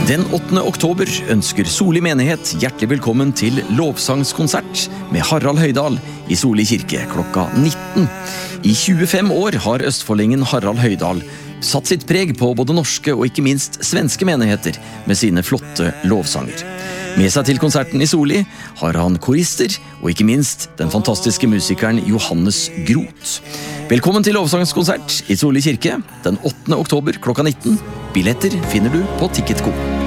Den 8. oktober ønsker Soli menighet hjertelig velkommen til lovsangskonsert med Harald Høydahl i Soli kirke klokka 19. I 25 år har østfoldingen Harald Høydahl satt sitt preg på både norske og ikke minst svenske menigheter med sine flotte lovsanger. Med seg til konserten i Soli har han korister og ikke minst den fantastiske musikeren Johannes Groth. Velkommen til lovsangskonsert i Soli kirke den 8. oktober klokka 19. Billetter finner du på Ticketco.